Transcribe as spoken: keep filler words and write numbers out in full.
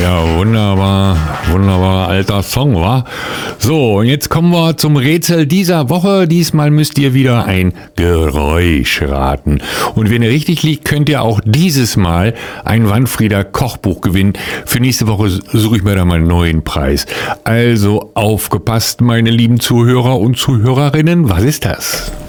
Ja, wunderbar, wunderbar alter Song, wa? So, und jetzt kommen wir zum Rätsel dieser Woche. Diesmal müsst ihr wieder ein Geräusch raten. Und wenn ihr richtig liegt, könnt ihr auch dieses Mal ein Wanfrieder Kochbuch gewinnen. Für nächste Woche suche ich mir da mal einen neuen Preis. Also aufgepasst, meine lieben Zuhörer und Zuhörerinnen, was ist das?